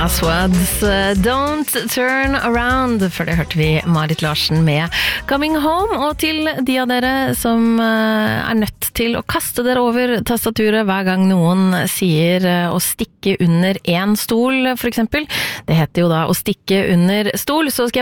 Aswads Don't Turn Around. Før det hørte vi Marit Larsen med Coming Home. Og til de av dere som er nødt til å kaste dere over tastaturet hver gang noen sier å stikke under en stol, for eksempel. Det heter jo da å stikke under stol, så skal jeg